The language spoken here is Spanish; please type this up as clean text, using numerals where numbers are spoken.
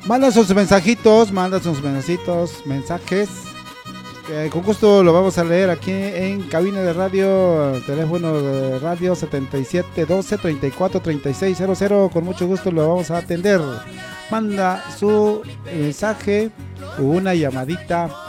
Manda sus mensajitos, mensajes. Con gusto lo vamos a leer aquí en cabina de radio, teléfono de radio 7712-343600. Con mucho gusto lo vamos a atender. Manda su mensaje o una llamadita